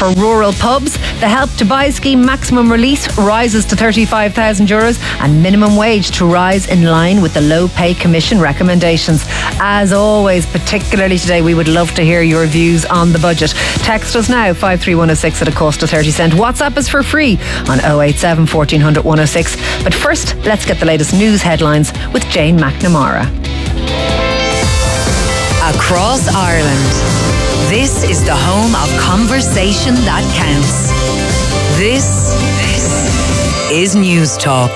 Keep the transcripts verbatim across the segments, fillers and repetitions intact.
for rural pubs. The Help to Buy scheme maximum release rises to thirty-five thousand euros and minimum wage to rise in line with the Low Pay Commission recommendations. As always, particularly today, we would love to hear your views on the budget. Text us now, five three one oh six at a cost of thirty cent. WhatsApp is for free on oh eight seven, fourteen hundred, one oh six. But first, let's get the latest news headlines with Jane McNamara. Across Ireland, this is the home of conversation that counts. This, this is News Talk.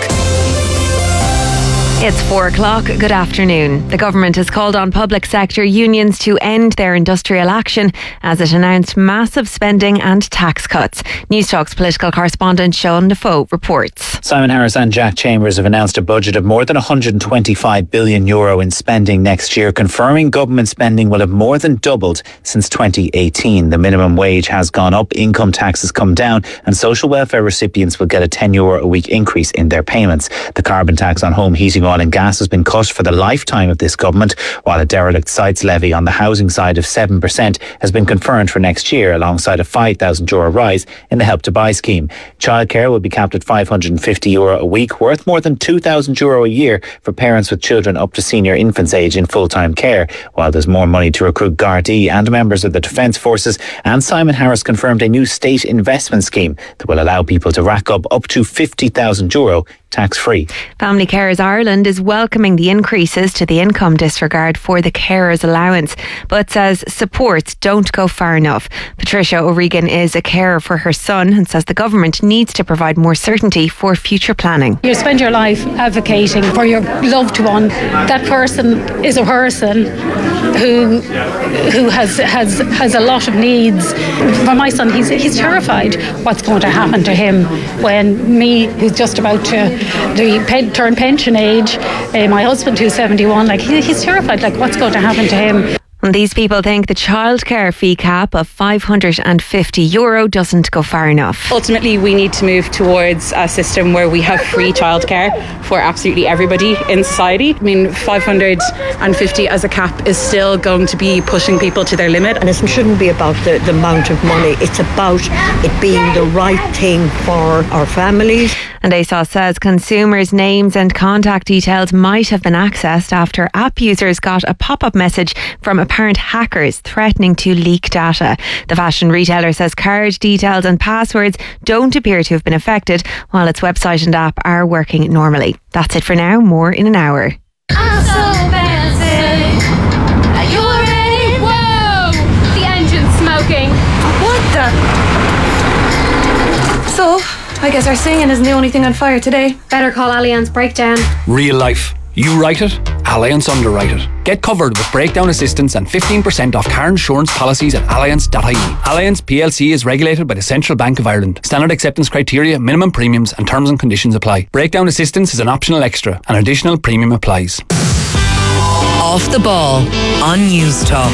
It's four o'clock. Good afternoon. The government has called on public sector unions to end their industrial action as it announced massive spending and tax cuts. News Talk's political correspondent Sean Defoe reports. Simon Harris and Jack Chambers have announced a budget of more than one hundred twenty-five billion euro in spending next year, confirming government spending will have more than doubled since twenty eighteen. The minimum wage has gone up, income tax has come down, and social welfare recipients will get a ten euro a week increase in their payments. The carbon tax on home heating, oil and gas has been cut for the lifetime of this government, while a derelict sites levy on the housing side of seven percent has been confirmed for next year, alongside a five thousand euro rise in the Help to Buy scheme. Childcare will be capped at five hundred fifty euro a week, worth more than two thousand euro a year for parents with children up to senior infants age in full-time care, while there's more money to recruit Gardaí and members of the Defence Forces. And Simon Harris confirmed a new state investment scheme that will allow people to rack up up to fifty thousand euro tax-free. Family Carers Ireland is welcoming the increases to the income disregard for the carers allowance, but says supports don't go far enough. Patricia O'Regan is a carer for her son and says the government needs to provide more certainty for future planning. You spend your life advocating for your loved one. That person is a person who who has has has a lot of needs. For my son, he's he's terrified what's going to happen to him when me, who's just about to the pen, turn pension age, uh, my husband who's seventy-one, like he, he's terrified, like what's going to happen to him. And these people think the childcare fee cap of five hundred fifty euro doesn't go far enough. Ultimately, we need to move towards a system where we have free childcare for absolutely everybody in society. I mean, five hundred fifty as a cap is still going to be pushing people to their limit. And it shouldn't be about the, the amount of money. It's about it being the right thing for our families. And A S O S says consumers' names and contact details might have been accessed after app users got a pop-up message from apparent hackers threatening to leak data. The fashion retailer says card details and passwords don't appear to have been affected, while its website and app are working normally. That's it for now. More in an hour. I'm so fancy. Are you ready? Whoa! The engine's smoking. What the? So, I guess our singing isn't the only thing on fire today. Better call Allianz Breakdown. Real life. You write it, Allianz underwrite it. Get covered with breakdown assistance and fifteen percent off car insurance policies at allianz dot I E. Allianz P L C is regulated by the Central Bank of Ireland. Standard acceptance criteria, minimum premiums and terms and conditions apply. Breakdown assistance is an optional extra. An additional premium applies. Off the ball on News Talk.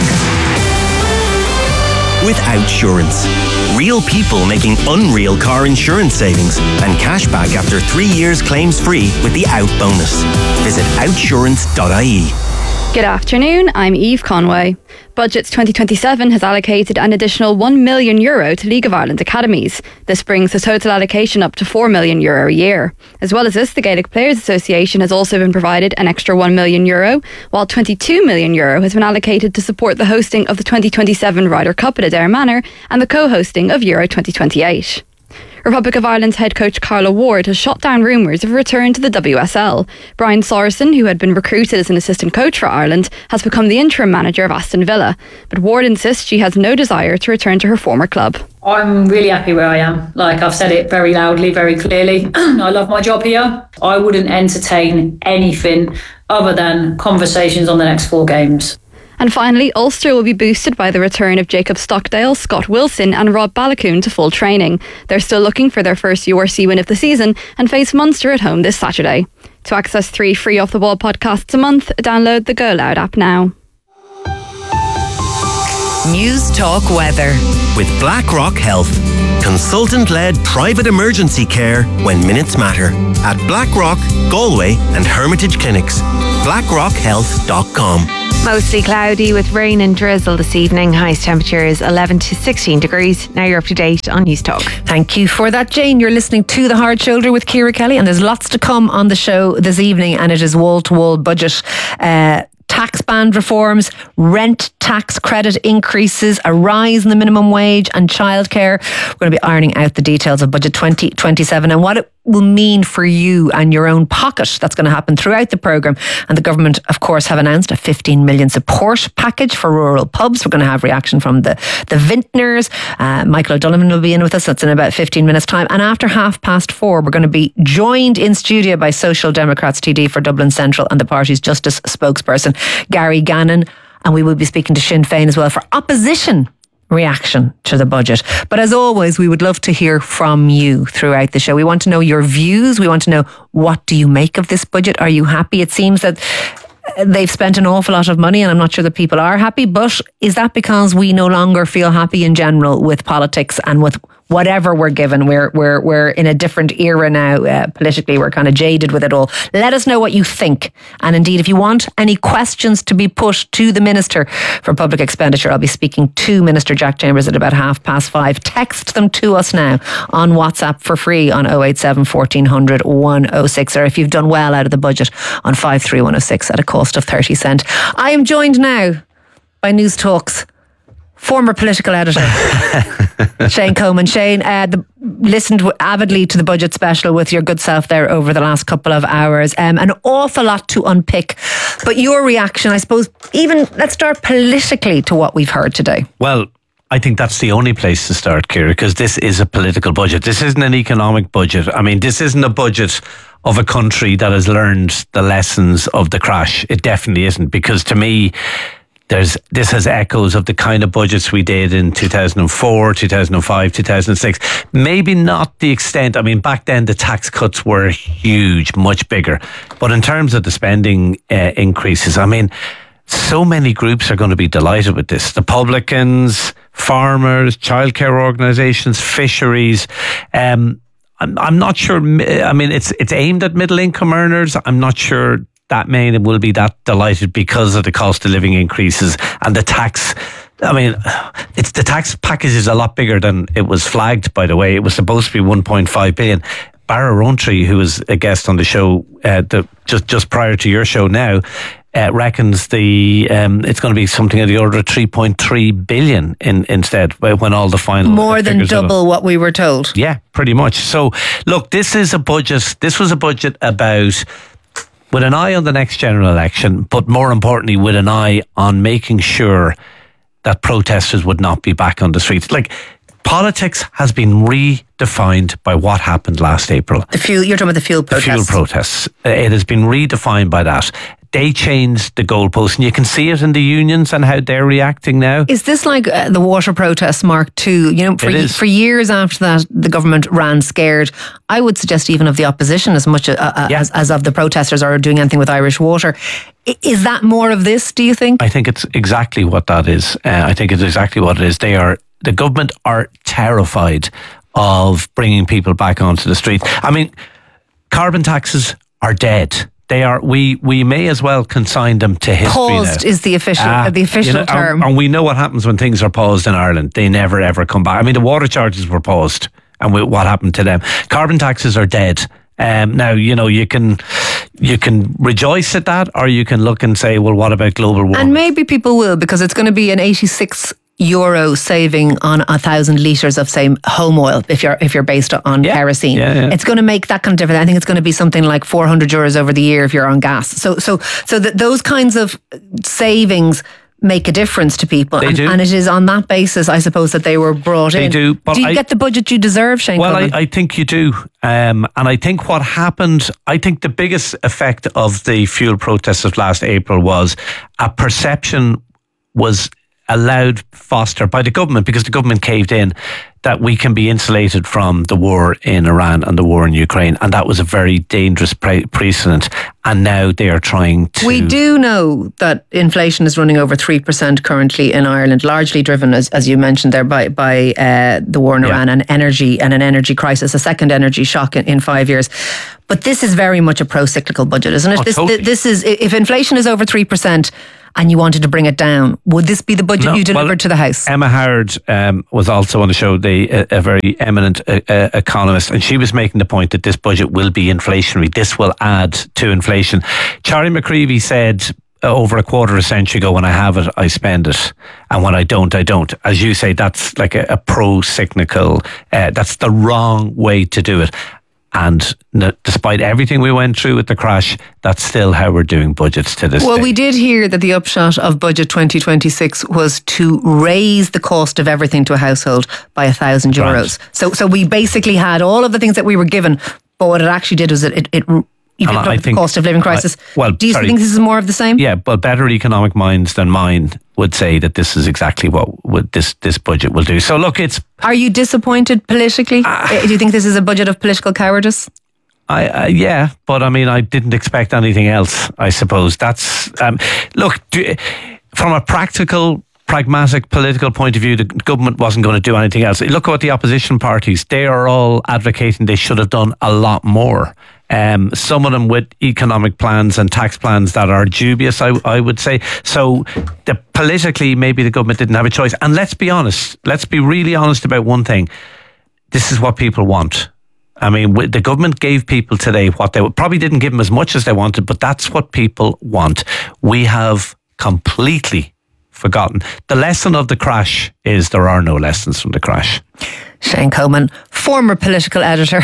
With Outsurance. Real people making unreal car insurance savings and cash back after three years claims free with the Out bonus. Visit outsurance dot I E. Good afternoon, I'm Eve Conway. Budgets twenty twenty-seven has allocated an additional one million euro to League of Ireland academies. This brings the total allocation up to four million euro a year. As well as this, the Gaelic Players Association has also been provided an extra one million euro, while twenty-two million euro has been allocated to support the hosting of the twenty twenty-seven Ryder Cup at Adare Manor and the co-hosting of Euro twenty twenty-eight. Republic of Ireland's head coach Carla Ward has shot down rumours of a return to the W S L. Brian Sorensen, who had been recruited as an assistant coach for Ireland, has become the interim manager of Aston Villa. But Ward insists she has no desire to return to her former club. I'm really happy where I am. Like, I've said it very loudly, very clearly. I love my job here. I wouldn't entertain anything other than conversations on the next four games. And finally, Ulster will be boosted by the return of Jacob Stockdale, Scott Wilson and Rob Balakoon to full training. They're still looking for their first U R C win of the season and face Munster at home this Saturday. To access three free Off the Ball podcasts a month, download the Go Loud app now. News Talk Weather. With BlackRock Health. Consultant-led private emergency care when minutes matter. At BlackRock, Galway and Hermitage Clinics. blackrock health dot com. Mostly cloudy with rain and drizzle this evening. Highest temperatures eleven to sixteen degrees. Now you're up to date on News Talk. Thank you for that, Jane. You're listening to The Hard Shoulder with Ciara Kelly, and there's lots to come on the show this evening, and it is wall-to-wall budget. Uh, tax band reforms, rent tax credit increases, a rise in the minimum wage and childcare. We're going to be ironing out the details of Budget twenty twenty-seven and what it will mean for you and your own pocket. That's going to happen throughout the programme. And the government, of course, have announced a fifteen million support package for rural pubs. We're going to have reaction from the, the vintners. Uh, Michael O'Donovan will be in with us. That's in about fifteen minutes' time. And after half past four, we're going to be joined in studio by Social Democrats T D for Dublin Central and the party's Justice spokesperson, Gary Gannon. And we will be speaking to Sinn Féin as well for opposition reaction to the budget. But as always, we would love to hear from you throughout the show. We want to know your views. We want to know, what do you make of this budget? Are you happy? It seems that they've spent an awful lot of money, and I'm not sure that people are happy, but is that because we no longer feel happy in general with politics and with whatever we're given? We're we're we're in a different era now. Uh, politically, we're kind of jaded with it all. Let us know what you think. And indeed, if you want any questions to be put to the Minister for Public Expenditure, I'll be speaking to Minister Jack Chambers at about half past five. Text them to us now on WhatsApp for free on oh eight seven, fourteen hundred, one oh six, or if you've done well out of the budget on five three one oh six at a cost of thirty cent. I am joined now by News Talk's former political editor, Shane Coleman. Shane, uh, the, listened avidly to the budget special with your good self there over the last couple of hours. Um, an awful lot to unpick. But your reaction, I suppose, even let's start politically to what we've heard today. Well, I think that's the only place to start, Ciara, because this is a political budget. This isn't an economic budget. I mean, this isn't a budget of a country that has learned the lessons of the crash. It definitely isn't, because to me, There's, this has echoes of the kind of budgets we did in two thousand four, two thousand five, two thousand six. Maybe not the extent. I mean, back then the tax cuts were huge, much bigger. But in terms of the spending uh, increases, I mean, so many groups are going to be delighted with this. The publicans, farmers, childcare organisations, fisheries. Um, I'm, I'm not sure. I mean, it's it's aimed at middle income earners. I'm not sure that many will be that delighted because of the cost of living increases and the tax. I mean, it's the tax package is a lot bigger than it was flagged, by the way. It was supposed to be one point five billion. Barra Rowntree, who was a guest on the show uh, the, just, just prior to your show now, uh, reckons the um, it's going to be something of the order of three point three billion in, instead when all the final more than double what we were told. Yeah, pretty much. So look, this is a budget. This was a budget about, with an eye on the next general election, but more importantly, with an eye on making sure that protesters would not be back on the streets. Like, politics has been redefined by what happened last April. The fuel, you're talking about the fuel protests. The fuel protests. It has been redefined by that. They changed the goalposts, and you can see it in the unions and how they're reacting now. Is this like uh, the water protests Mark two? You know, for, y- for years after that, the government ran scared. I would suggest even of the opposition as much uh, uh, yeah. as, as of the protesters are doing anything with Irish Water. I- is that more of this, do you think? I think it's exactly what that is. Uh, I think it's exactly what it is. They are, the government are terrified of bringing people back onto the street. I mean, carbon taxes are dead. They are. We we may as well consign them to history. Paused now. is the official uh, the official you know, term, and, and we know what happens when things are paused in Ireland. They never ever come back. I mean, the water charges were paused, and we, what happened to them? Carbon taxes are dead. Um, now you know you can you can rejoice at that, or you can look and say, well, what about global warming? And maybe people will, because it's going to be an eighty-six euro saving on a thousand litres of, say, home oil if you're if you're based on yeah. kerosene. Yeah, yeah. It's going to make that kind of difference. I think it's going to be something like four hundred euros over the year if you're on gas. So so so that those kinds of savings make a difference to people. They and, do. and it is on that basis, I suppose, that they were brought they in. They do. But do you I, get the budget you deserve, Shane? Well, I, I think you do. Um, and I think what happened, I think the biggest effect of the fuel protests of last April was a perception was allowed foster by the government, because the government caved in, that we can be insulated from the war in Iran and the war in Ukraine, and that was a very dangerous pre- precedent. And now they are trying to. We do know that inflation is running over three percent currently in Ireland, largely driven, as as you mentioned there, by by uh, the war in Iran yeah. and energy and an energy crisis, a second energy shock in, in five years. But this is very much a pro-cyclical budget, isn't it? Oh, this totally. th- this is if inflation is over three percent. and you wanted to bring it down. Would this be the budget No, you delivered well, to the House? Emma Howard um, was also on the show, the, a, a very eminent uh, uh, economist, and she was making the point that this budget will be inflationary. This will add to inflation. Charlie McCreevy said uh, over a quarter of a century ago, when I have it, I spend it, and when I don't, I don't. As you say, that's like a, a pro-cyclical, uh, that's the wrong way to do it. And n- despite everything we went through with the crash, that's still how we're doing budgets to this Well, day. we did hear that the upshot of Budget twenty twenty-six was to raise the cost of everything to a household by a thousand euros. So, so we basically had all of the things that we were given, but what it actually did was it, it, it you picked up the cost of living crisis. I, well, do you sorry. think this is more of the same? Yeah, but better economic minds than mine would say that this is exactly what would this this budget will do. So look, it's. Are you disappointed politically? Uh, do you think this is a budget of political cowardice? I uh, yeah, but I mean, I didn't expect anything else. I suppose that's um, look do, from a practical, pragmatic, political point of view. The government wasn't going to do anything else. Look at what the opposition parties, they are all advocating they should have done a lot more. Um, some of them with economic plans and tax plans that are dubious, I, I would say. So the, politically, maybe the government didn't have a choice. And let's be honest, let's be really honest about one thing. This is what people want. I mean, the government gave people today what they probably didn't give them as much as they wanted, but that's what people want. We have completely forgotten. The lesson of the crash is there are no lessons from the crash. Shane Coleman, former political editor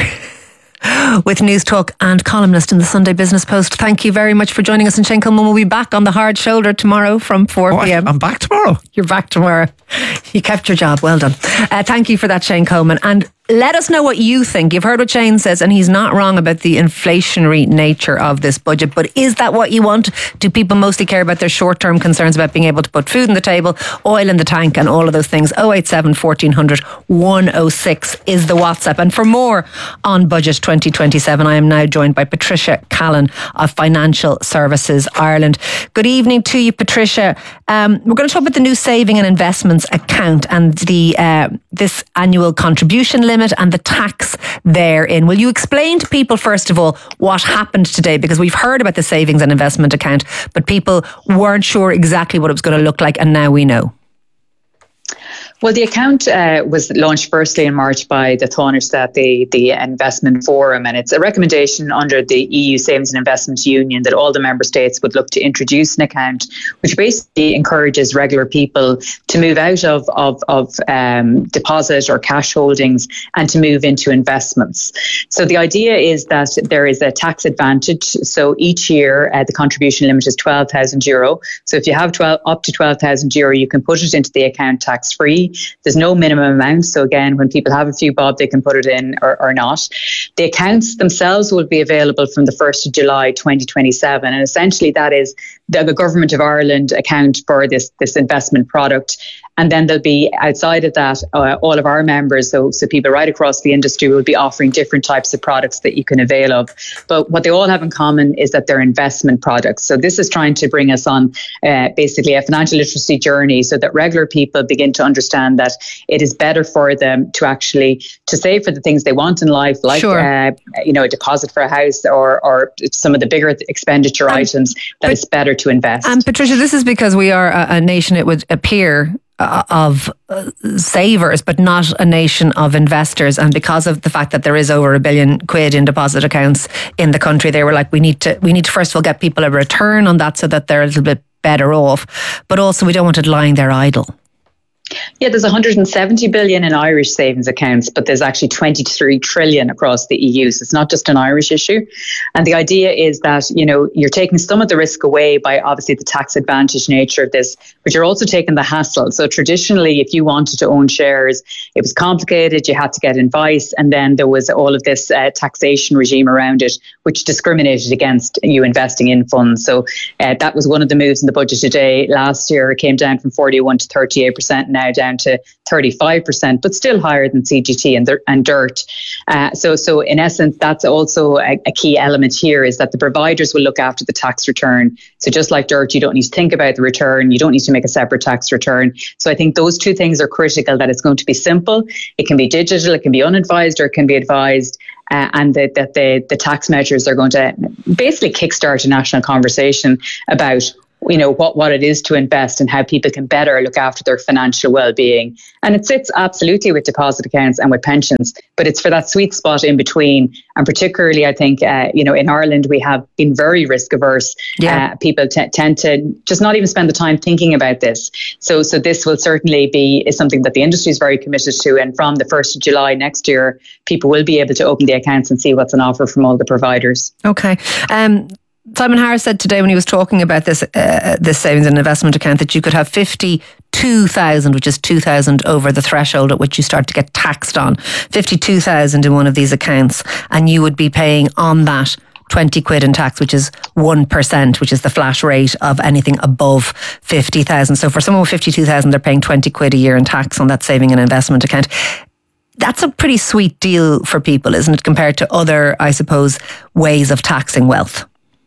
with News Talk and columnist in the Sunday Business Post. Thank you very much for joining us. And Shane Coleman will be back on the hard shoulder tomorrow from four p.m. I'm back tomorrow. You're back tomorrow. You kept your job. Well done. Uh, thank you for that, Shane Coleman. And let us know what you think. You've heard what Shane says, and he's not wrong about the inflationary nature of this budget. But is that what you want? Do people mostly care about their short-term concerns about being able to put food on the table, oil in the tank, and all of those things? oh eight seven, fourteen hundred, one oh six is the WhatsApp. And for more on Budget twenty twenty-seven, I am now joined by Patricia Callan of Financial Services Ireland. Good evening to you, Patricia. Um, we're going to talk about the new saving and investments account and the uh, this annual contribution limit and the tax therein. Will you explain to people, first of all, what happened today? Because we've heard about the savings and investment account, but people weren't sure exactly what it was going to look like, and now we know. Well, the account uh, was launched firstly in March by the Taoiseach, the, the Investment Forum, and it's a recommendation under the E U Savings and Investment Union that all the member states would look to introduce an account which basically encourages regular people to move out of, of, of um, deposit or cash holdings and to move into investments. So the idea is that there is a tax advantage. So each year uh, the contribution limit is twelve thousand euro. So if you have twelve up to twelve thousand euro, you can put it into the account tax free. There's no minimum amount. So again, when people have a few bob, they can put it in or, or not. The accounts themselves will be available from the first of July twenty twenty-seven. And essentially that is the, the Government of Ireland account for this, this investment product. And then there'll be, outside of that, uh, all of our members, so, so people right across the industry will be offering different types of products that you can avail of. But what they all have in common is that they're investment products. So this is trying to bring us on uh, basically a financial literacy journey so that regular people begin to understand that it is better for them to actually to save for the things they want in life, like sure. uh, you know, a deposit for a house or, or some of the bigger expenditure um, items, that it's better to invest. And Patricia, this is because we are a, a nation, it would appear, Uh, of uh, savers, but not a nation of investors. And because of the fact that there is over a billion quid in deposit accounts in the country, they were like, we need to, we need to first of all get people a return on that so that they're a little bit better off. But also we don't want it lying there idle. Yeah, there's one hundred seventy billion in Irish savings accounts, but there's actually twenty-three trillion across the E U. So it's not just an Irish issue. And the idea is that, you know, you're taking some of the risk away by obviously the tax advantage nature of this, but you're also taking the hassle. So traditionally, if you wanted to own shares, it was complicated. You had to get advice. And then there was all of this uh, taxation regime around it, which discriminated against you investing in funds. So uh, that was one of the moves in the budget today. Last year, it came down from forty-one to thirty-eight percent, now down to thirty-five percent, but still higher than C G T and, and DIRT. Uh, so, so in essence, that's also a, a key element here, is that the providers will look after the tax return. So just like DIRT, you don't need to think about the return. You don't need to make a separate tax return. So I think those two things are critical, that it's going to be simple. It can be digital, it can be unadvised, or it can be advised. Uh, and that, that the, the tax measures are going to basically kickstart a national conversation about you know, what, what it is to invest and how people can better look after their financial well-being. And it sits absolutely with deposit accounts and with pensions, but it's for that sweet spot in between. And particularly, I think, uh, you know, in Ireland, we have been very risk averse. Yeah. Uh, people t- tend to just not even spend the time thinking about this. So, so this will certainly be is something that the industry is very committed to. And from the first of July next year, people will be able to open the accounts and see what's on offer from all the providers. Okay. Um, Simon Harris said today when he was talking about this uh, this savings and investment account that you could have fifty-two thousand, which is two thousand over the threshold at which you start to get taxed on, fifty-two thousand in one of these accounts, and you would be paying on that twenty quid in tax, which is one percent, which is the flat rate of anything above fifty thousand. So for someone with fifty-two thousand, they're paying twenty quid a year in tax on that saving and investment account. That's a pretty sweet deal for people, isn't it, compared to other, I suppose, ways of taxing wealth?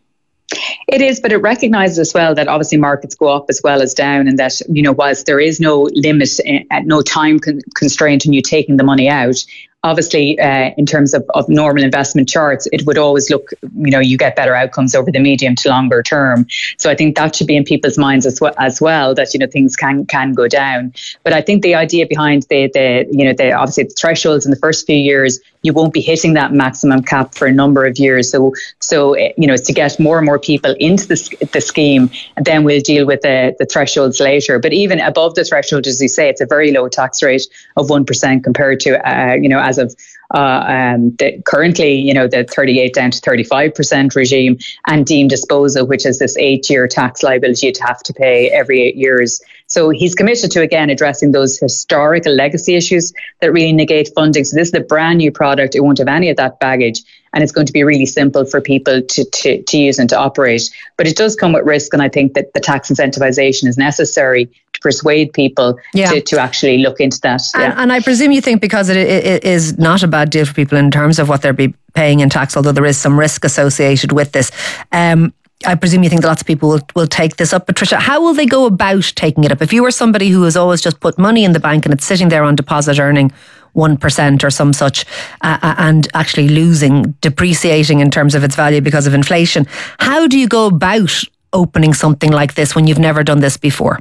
It is, but it recognises as well that obviously markets go up as well as down, and that, you know, whilst there is no limit, uh, no time con- constraint on you taking the money out, obviously, uh, in terms of, of normal investment charts, it would always look, you know, you get better outcomes over the medium to longer term. So I think that should be in people's minds as well, as well that, you know, things can can go down. But I think the idea behind the, the you know, the obviously the thresholds in the first few years, you won't be hitting that maximum cap for a number of years. So, so you know, it's to get more and more people into the, the scheme, and then we'll deal with the, the thresholds later. But even above the threshold, as you say, it's a very low tax rate of one percent compared to, uh, you know, as of uh, um, the, currently, you know, the thirty-eight down to thirty-five percent regime, and deemed disposal, which is this eight-year tax liability you'd have to pay every eight years. So he's committed to, again, addressing those historical legacy issues that really negate funding. So this is a brand new product. It won't have any of that baggage, and it's going to be really simple for people to, to, to use and to operate. But it does come with risk, and I think that the tax incentivization is necessary to persuade people yeah. to, to actually look into that. And, yeah. and I presume you think because it, it, it is not a bad deal for people in terms of what they'll be paying in tax, although there is some risk associated with this. Um, I presume you think that lots of people will, will take this up. Patricia, how will they go about taking it up? If you were somebody who has always just put money in the bank and it's sitting there on deposit earning one percent or some such, uh, and actually losing, depreciating in terms of its value because of inflation, how do you go about opening something like this when you've never done this before?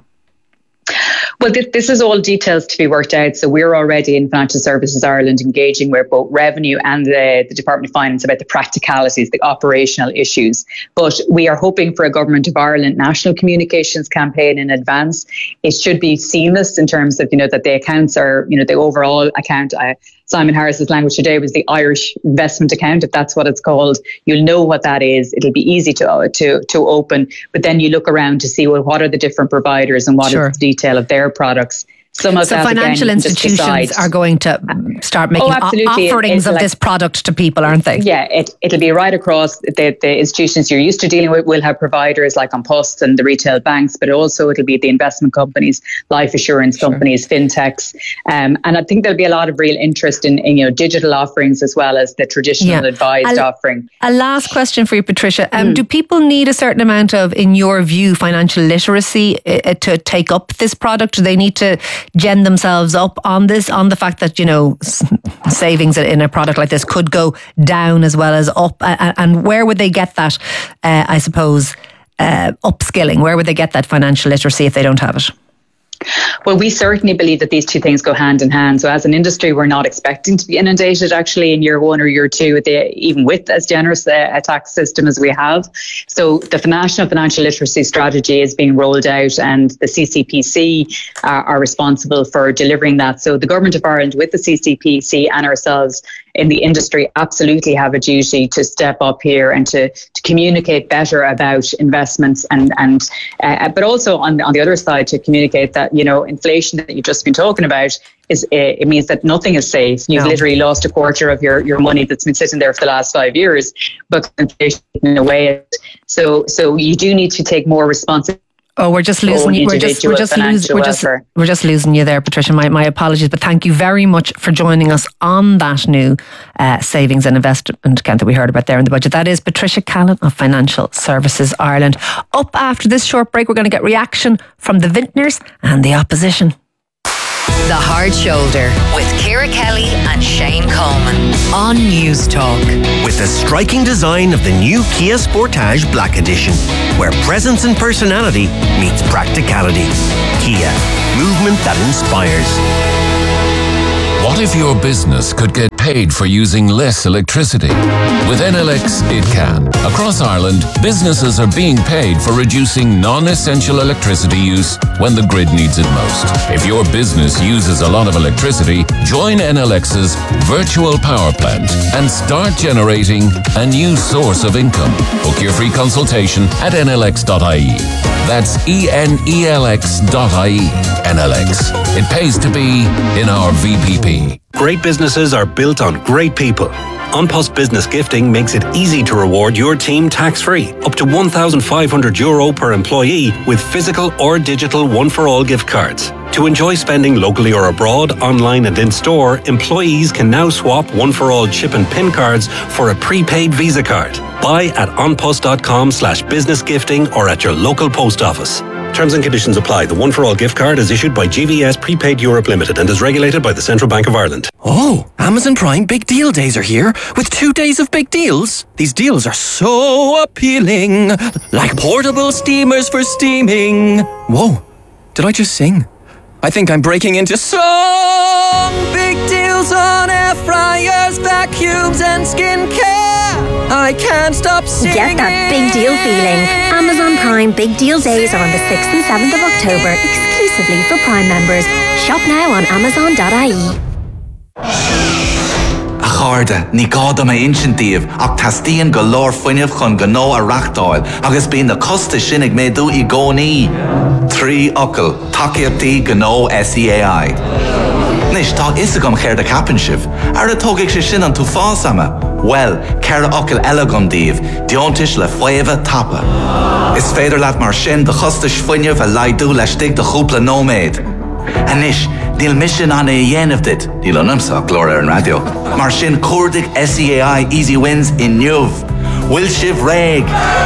Well, this, this is all details to be worked out. So we're already in Financial Services Ireland engaging with both Revenue and the, the Department of Finance about the practicalities, the operational issues. But we are hoping for a Government of Ireland national communications campaign in advance. It should be seamless in terms of, you know, that the accounts are, you know, the overall account. Uh, Simon Harris's language today was the Irish investment account, if that's what it's called. You'll know what that is. It'll be easy to uh, to to open. But then you look around to see, well, what are the different providers and what sure. is the detail of their products. Some of so that, financial again, institutions are going to start making oh, o- offerings it, of like, this product to people, aren't they? Yeah, it, it'll be right across the, the institutions you're used to dealing with. Will have providers like An Post and the retail banks, but also it'll be the investment companies, life assurance sure. companies, fintechs. Um, and I think there'll be a lot of real interest in, in you know, digital offerings as well as the traditional yeah. advised a, offering. A last question for you, Patricia. Um, mm. Do people need a certain amount of, in your view, financial literacy uh, to take up this product? Do they need to gen themselves up on this, on the fact that, you know, savings in a product like this could go down as well as up? And where would they get that, uh, I suppose, uh, upskilling? Where would they get that financial literacy if they don't have it? Well, we certainly believe that these two things go hand in hand. So as an industry, we're not expecting to be inundated actually in year one or year two, with the, even with as generous a, a tax system as we have. So the National Financial Literacy Strategy is being rolled out, and the C C P C are, are responsible for delivering that. So the Government of Ireland, with the C C P C and ourselves in the industry, absolutely have a duty to step up here and to, to communicate better about investments, and and uh, but also on on the other side to communicate that, you know, inflation that you've just been talking about is uh, it means that nothing is safe. You've no. literally lost a quarter of your, your money that's been sitting there for the last five years, but inflation in a way. So so you do need to take more responsibility. Oh, we're just losing you. We're just we're just losing we're just we're just losing you there, Patricia. My my apologies, but thank you very much for joining us on that new uh, savings and investment account that we heard about there in the budget. That is Patricia Callan of Financial Services Ireland. Up after this short break, we're going to get reaction from the vintners and the opposition. The Hard Shoulder with Ciara Kelly and Shane Cullen. Coleman on News Talk. With the striking design of the new Kia Sportage Black Edition, where presence and personality meets practicality. Kia, movement that inspires. What if your business could get paid for using less electricity? With N L X, it can. Across Ireland, businesses are being paid for reducing non-essential electricity use when the grid needs it most. If your business uses a lot of electricity, join N L X's virtual power plant and start generating a new source of income. Book your free consultation at N L X dot I E. That's E N E L X dot I E. N L X. It pays to be in our V P P. Great businesses are built on great people. An Post Business Gifting makes it easy to reward your team tax-free, up to one thousand five hundred euro per employee with physical or digital one-for-all gift cards. To enjoy spending locally or abroad, online and in-store, employees can now swap one-for-all chip and PIN cards for a prepaid Visa card. Buy at onpost.com slash business gifting or at your local post office. Terms and conditions apply. The one-for-all gift card is issued by G V S Prepaid Europe Limited and is regulated by the Central Bank of Ireland. Oh, Amazon Prime Big Deal Days are here with two days of big deals. These deals are so appealing, like portable steamers for steaming. Whoa, did I just sing? I think I'm breaking into song. Big deals on air fryers, vacuums and skincare. I can't stop singing. Get that big deal feeling. Amazon Prime Big Deal Days are on the sixth and seventh of October, exclusively for Prime members. Shop now on amazon dot I E. A cháirde, ní gáda mé insintíomh ach tastíonn go leor fuinneamh chun go nó a reachtáil agus bíonn na costa sinnig méadú i gcónaí. Trí ocail, takeíochtaí go nó S E A I. Nis tá isagam chéir de capan sibh, ar a tógadh sé sin an tú fásama. Well, ceir ocail eile gom díobh, deontais le fuamha tapa. Is féidir leat mar sin de chostais fuinneamh a laidú leis stig de chúpla nóméid. Anis, díl mission anna i dhéanamh dit, díl anamsa glór ar an radio. Mar sin cuardaigh S E A I Easy Wins in Newv. Will sibh réig.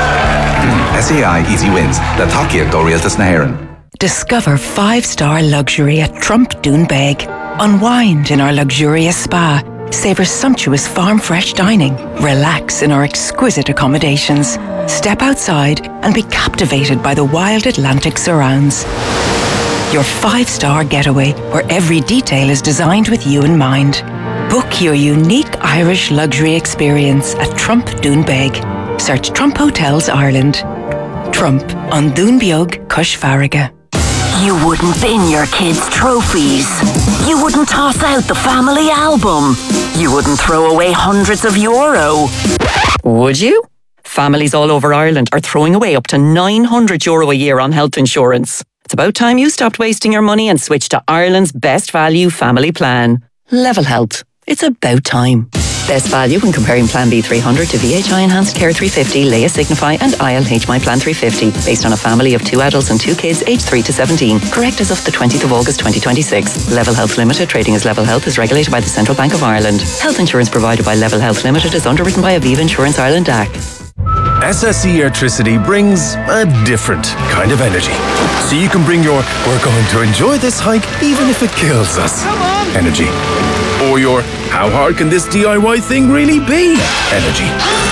S E A I Easy Wins, le takeíocht ó rialtas na hÉireann. Discover five-star luxury at Trump Doonbeg. Unwind in our luxurious spa. Savor sumptuous farm-fresh dining. Relax in our exquisite accommodations. Step outside and be captivated by the wild Atlantic surrounds. Your five-star getaway where every detail is designed with you in mind. Book your unique Irish luxury experience at Trump Doonbeg. Search Trump Hotels Ireland. Trump on Doonbeog, Cush Farraga. You wouldn't bin your kids' trophies. You wouldn't toss out the family album. You wouldn't throw away hundreds of euro. Would you? Families all over Ireland are throwing away up to nine hundred euro a year on health insurance. It's about time you stopped wasting your money and switched to Ireland's best value family plan. Level Health. It's about time. Best value when comparing Plan B three hundred to V H I Enhanced Care three fifty, Leia Signify and I L H My Plan three fifty, based on a family of two adults and two kids aged three to seventeen. Correct as of the twentieth of August twenty twenty-six. Level Health Limited, trading as Level Health, is regulated by the Central Bank of Ireland. Health insurance provided by Level Health Limited is underwritten by Aviva Insurance Ireland D A C. S S E Airtricity brings a different kind of energy. So you can bring your "we're going to enjoy this hike even if it kills us" energy. Or your "how hard can this D I Y thing really be" energy.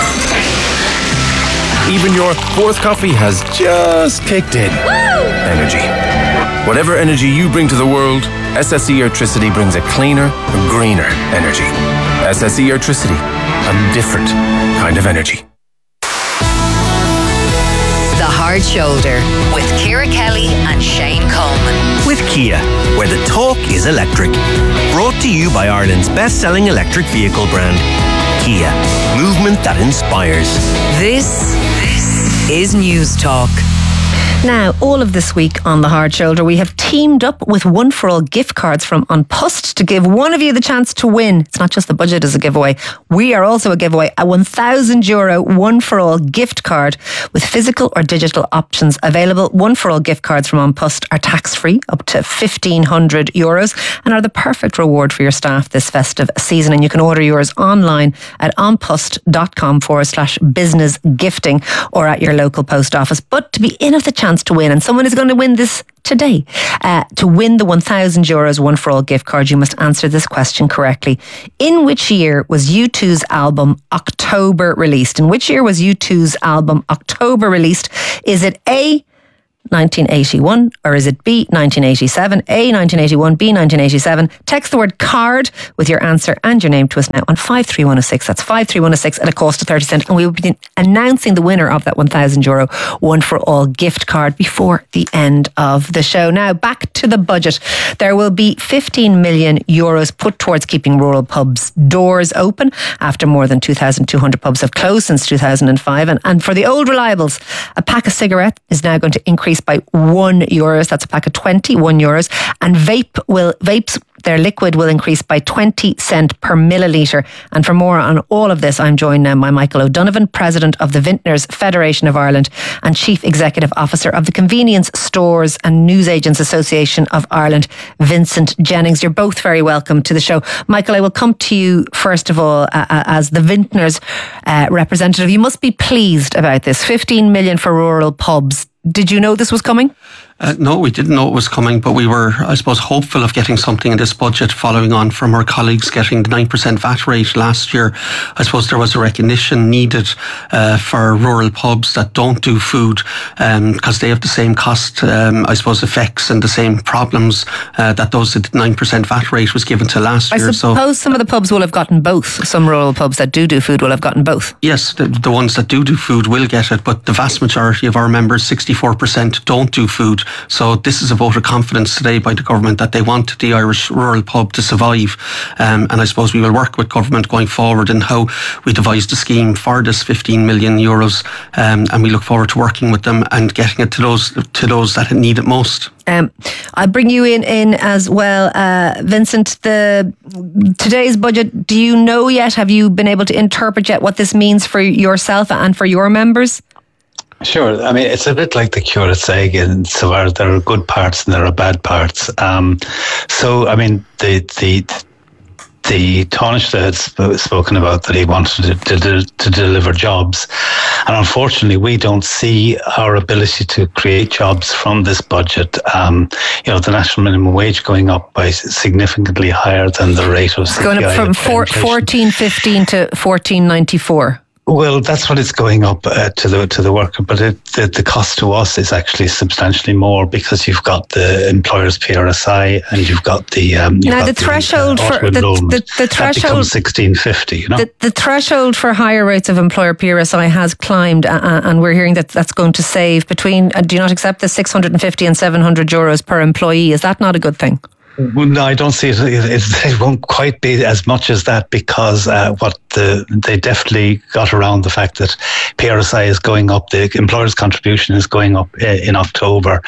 Even your fourth coffee has just kicked in energy. Whatever energy you bring to the world, S S E Airtricity brings a cleaner, a greener energy. S S E Airtricity, a different kind of energy. The Hard Shoulder with Ciara Kelly and Shane Coleman. With Kia, where the talk is electric. Brought to you by Ireland's best-selling electric vehicle brand, Kia. Movement that inspires. This, this is News Talk. Now, all of this week on The Hard Shoulder, we have teamed up with One For All gift cards from An Post to give one of you the chance to win. It's not just the budget as a giveaway. We are also a giveaway, a one thousand euro One For All gift card with physical or digital options available. One For All gift cards from An Post are tax-free, up to fifteen hundred euros, and are the perfect reward for your staff this festive season. And you can order yours online at onpost.com forward slash business gifting or at your local post office. But to be in a have the chance to win, and someone is going to win this today. Uh, to win the one thousand euros One for All gift card, you must answer this question correctly. In which year was U two's album October released? In which year was U two's album October released? Is it A, nineteen eighty-one, or is it B, nineteen eighty-seven? A, nineteen eighty-one, B, nineteen eighty-seven. Text the word card with your answer and your name to us now on five three one oh six. That's five three one oh six at a cost of thirty cents. And we will be announcing the winner of that one thousand euro One for All gift card before the end of the show. Now, back to the budget. There will be fifteen million euros put towards keeping rural pubs' doors open after more than two thousand two hundred pubs have closed since two thousand five. And, and for the old reliables, a pack of cigarettes is now going to increase by one euros. That's a pack of twenty-one euros. And vape will vapes, their liquid will increase by twenty cent per millilitre. And for more on all of this, I'm joined now by Michael O'Donovan, President of the Vintners Federation of Ireland and Chief Executive Officer of the Convenience Stores and Newsagents Association of Ireland, Vincent Jennings. You're both very welcome to the show. Michael, I will come to you first of all uh, as the Vintners uh, representative. You must be pleased about this. fifteen million for rural pubs. Did you know this was coming? Uh, no, we didn't know it was coming, but we were, I suppose, hopeful of getting something in this budget following on from our colleagues getting the nine percent V A T rate last year. I suppose there was a recognition needed uh, for rural pubs that don't do food because um, they have the same cost, um, I suppose, effects and the same problems uh, that those at the nine percent V A T rate was given to last I year. I suppose so, some of the pubs will have gotten both. Some rural pubs that do do food will have gotten both. Yes, the, the ones that do do food will get it, but the vast majority of our members, sixty-four percent, don't do food. So this is a vote of confidence today by the government that they want the Irish rural pub to survive. Um, and I suppose we will work with government going forward in how we devise the scheme for this fifteen million euros. Um, and we look forward to working with them and getting it to those to those that need it most. Um, I'll bring you in, in as well, uh, Vincent. The today's budget, do you know yet? Have you been able to interpret yet what this means for yourself and for your members? Sure. I mean, it's a bit like the curate's egg insofar as there are good parts and there are bad parts. Um, so, I mean, the the the Taoiseach had sp- spoken about that he wanted to, to, to deliver jobs. And unfortunately, we don't see our ability to create jobs from this budget. Um, you know, the national minimum wage going up by significantly higher than the rate of it's going up from four, fourteen fifteen to fourteen ninety-four. Well, that's what it's going up uh, to the to the worker, but it, the the cost to us is actually substantially more because you've got the employer's P R S I and you've got the um, you've now got the threshold the, uh, for the, the, the threshold sixteen fifty. You know, the, the threshold for higher rates of employer P R S I has climbed, uh, and we're hearing that that's going to save between. Uh, do you not accept the six hundred and fifty and seven hundred euros per employee? Is that not a good thing? Well, no, I don't see it. It, it. it won't quite be as much as that because uh, what the they definitely got around the fact that P R S I is going up. The employer's contribution is going up in October,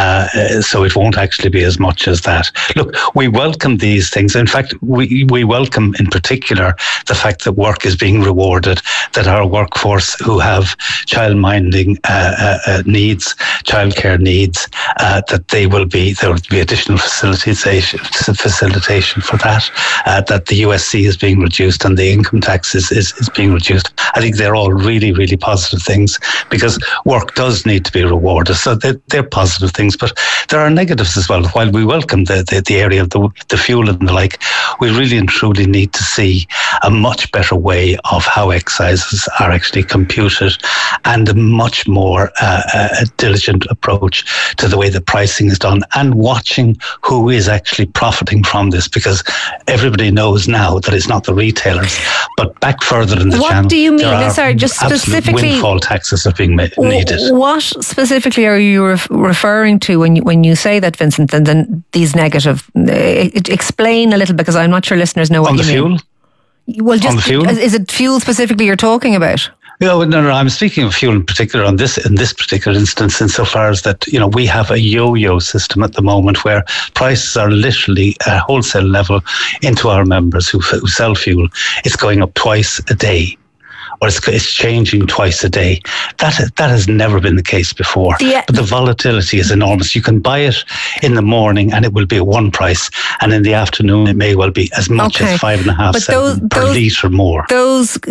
uh, so it won't actually be as much as that. Look, we welcome these things. In fact, we we welcome in particular the fact that work is being rewarded. That our workforce who have child-minding uh, uh, needs, childcare needs, uh, that they will be there will be additional facilities. Facilitation for that, uh, that the U S C is being reduced and the income tax is, is, is being reduced. I think they're all really, really positive things because work does need to be rewarded. So they're, they're positive things, but there are negatives as well. While we welcome the, the, the area of the, the fuel and the like, we really and truly need to see a much better way of how excises are actually computed and a much more uh, a diligent approach to the way the pricing is done and watching who is actually actually profiting from this because everybody knows now that it's not the retailers, but back further in the what channel. What do you mean? There are Sorry, just specifically, windfall taxes are being made, needed. What specifically are you ref- referring to when you when you say that, Vincent? And then these negative, uh, explain a little because I'm not sure listeners know what On you the mean. Fuel? Well, just On the fuel? Is it fuel specifically you're talking about? No, no, no. I'm speaking of fuel in particular on this in this particular instance, insofar as that you know we have a yo-yo system at the moment where prices are literally at wholesale level into our members who, who sell fuel. It's going up twice a day. Or it's, it's changing twice a day. That that has never been the case before. Yeah. But the volatility is enormous. You can buy it in the morning and it will be at one price, and in the afternoon it may well be as much okay. as five and a half but cents those, per those, litre more. Those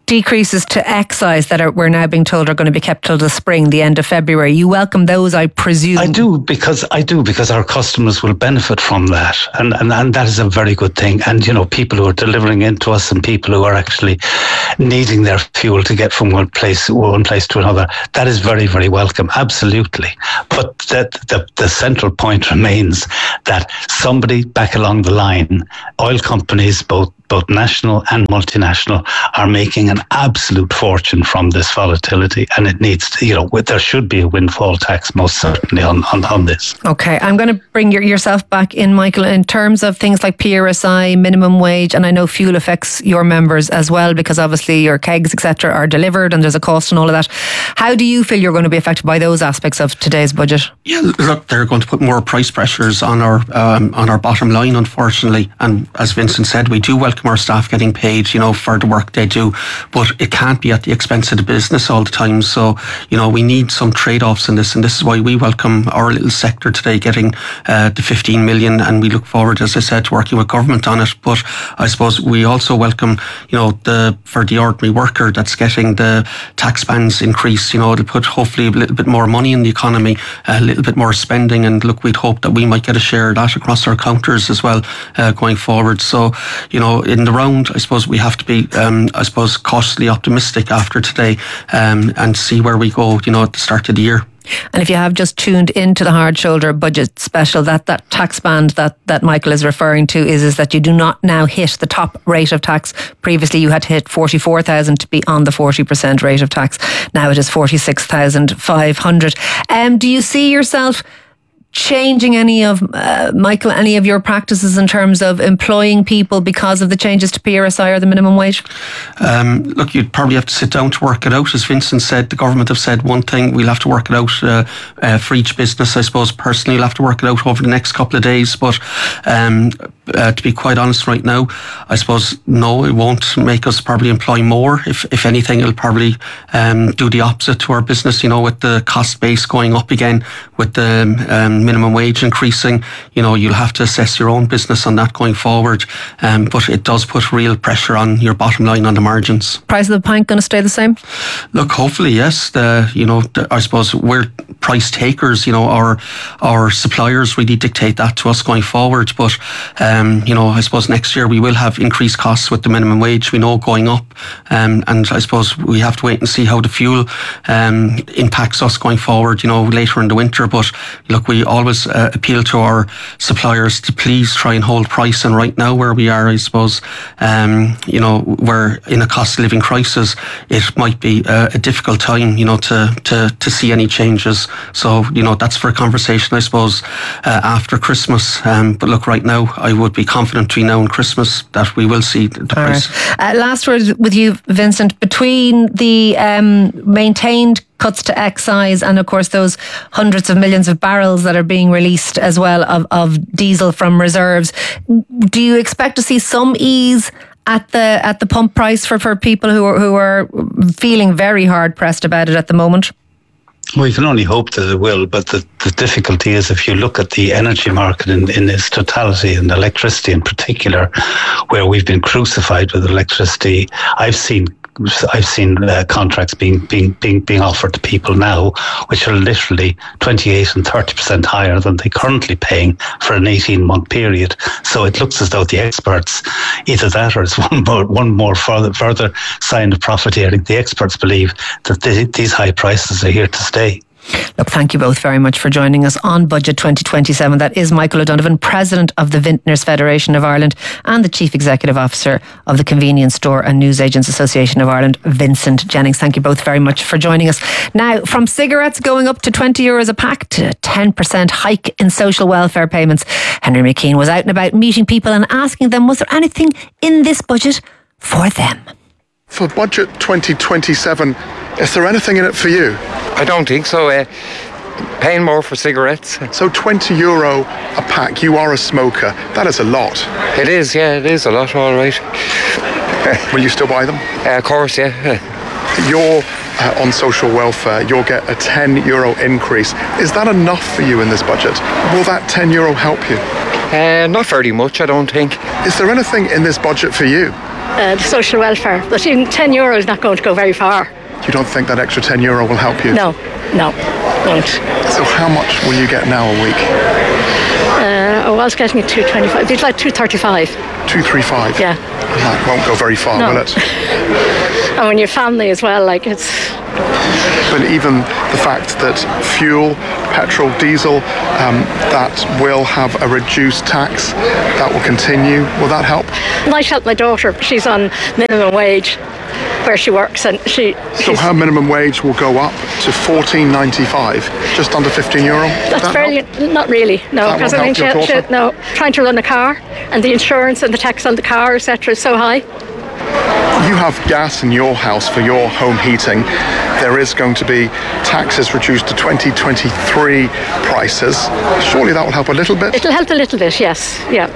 decreases to excise that are, we're now being told are going to be kept till the spring, the end of February. You welcome those, I presume? I do, because I do, because our customers will benefit from that. And, and, and that is a very good thing. And, you know, people who are delivering into us and people who are actually needing their fuel to get from one place, one place to another, that is very, very welcome. Absolutely. But that the, the central point remains that somebody back along the line, oil companies, both both national and multinational, are making an absolute fortune from this volatility, and it needs to, you know, there should be a windfall tax most certainly on, on, on this. Okay, I'm going to bring your, yourself back in, Michael, in terms of things like P R S I, minimum wage, and I know fuel affects your members as well, because obviously your kegs, et cetera, are delivered and there's a cost and all of that. How do you feel you're going to be affected by those aspects of today's budget? Yeah, look, they're going to put more price pressures on our um, on our bottom line, unfortunately. And as Vincent said, we do welcome our staff getting paid, you know, for the work they do, but it can't be at the expense of the business all the time. So, you know, we need some trade-offs in this, and this is why we welcome our little sector today getting uh, the fifteen million, and we look forward, as I said, to working with government on it. But I suppose we also welcome, you know, the for the ordinary worker that's getting the tax bands increase. You know, it'll put hopefully a little bit more money in the economy, a little bit more spending, and look, we'd hope that we might get a share of that across our counters as well uh, going forward. So, you know, in the round, I suppose we have to be, um, I suppose, cautiously optimistic after today um, and see where we go, you know, at the start of the year. And if you have just tuned into the Hard Shoulder budget special, that, that tax band that, that Michael is referring to is, is that you do not now hit the top rate of tax. Previously you had to hit forty-four thousand to be on the forty percent rate of tax. Now it is forty-six thousand five hundred. Um, do you see yourself changing any of, uh, Michael, any of your practices in terms of employing people because of the changes to P R S I or the minimum wage? Um, look, you'd probably have to sit down to work it out. As Vincent said, the government have said one thing. We'll have to work it out uh, uh, for each business. I suppose personally, we'll have to work it out over the next couple of days. But um, uh, to be quite honest right now, I suppose, no, it won't make us probably employ more. If, if anything, it'll probably um, do the opposite to our business, you know, with the cost base going up again, with the um, minimum wage increasing. You know, you'll have to assess your own business on that going forward. Um, but it does put real pressure on your bottom line on the margins. Price of the pint going to stay the same? Look, hopefully, yes. The, you know, the, I suppose we're price takers. You know, our our suppliers really dictate that to us going forward. But um, you know, I suppose next year we will have increased costs with the minimum wage. We know going up, um, and I suppose we have to wait and see how the fuel um, impacts us going forward. You know, later in the winter. But look, we always uh, appeal to our suppliers to please try and hold price. And right now, where we are, I suppose, um, you know, we're in a cost of living crisis. It might be a, a difficult time, you know, to to to see any changes. So, you know, that's for a conversation, I suppose, uh, after Christmas. Um, but look, right now, I would be confident between now and Christmas that we will see the, the price. Right. Uh, last word with you, Vincent. Between the um, maintained cuts to excise and, of course, those hundreds of millions of barrels that are being released as well of, of diesel from reserves, do you expect to see some ease at the at the pump price for, for people who are, who are feeling very hard pressed about it at the moment? We can only hope that it will, but the, the difficulty is if you look at the energy market in, in its totality, and electricity in particular, where we've been crucified with electricity. I've seen I've seen uh, contracts being, being being being offered to people now, which are literally twenty-eight and thirty percent higher than they're currently paying for an eighteen month period. So it looks as though the experts, either that or it's one more one more further further sign of profiteering. The experts believe that the, these high prices are here to stay. Look, thank you both very much for joining us on Budget twenty twenty-seven. That is Michael O'Donovan, President of the Vintners Federation of Ireland and the Chief Executive Officer of the Convenience Store and Newsagents Association of Ireland, Vincent Jennings. Thank you both very much for joining us. Now, from cigarettes going up to twenty euros a pack to a ten percent hike in social welfare payments, Henry McKean was out and about meeting people and asking them, was there anything in this budget for them? For Budget twenty twenty-seven, is there anything in it for you? I don't think so. Uh, paying more for cigarettes. So twenty euro a pack, you are a smoker. That is a lot. It is, yeah, it is a lot, all right. Will you still buy them? Uh, of course, yeah. You're uh, on social welfare, you'll get a ten euro increase. Is that enough for you in this budget? Will that ten euro help you? Uh, not very much, I don't think. Is there anything in this budget for you? uh, the social welfare. But even ten euro is not going to go very far. You don't think that extra ten euro will help you? No, no, won't. So how much will you get now a week? Uh, I was getting it two twenty-five. It's like two thirty-five. two thirty-five? Yeah. And that won't go very far, No. will it? And when you're family as well, like it's... But even the fact that fuel, petrol, diesel, um, that will have a reduced tax, that will continue, will that help? Might help my daughter. She's on minimum wage where she works, and she... So her minimum wage will go up to fourteen ninety-five, just under fifteen euro? That's that fairly, help? not really, no, That because won't I think she, help your she, no, trying to run a car and the insurance and the tax on the car, et cetera, is so high. You have gas in your house for your home heating. There is going to be taxes reduced to twenty twenty-three prices. Surely that will help a little bit? It'll help a little bit, yes, yeah.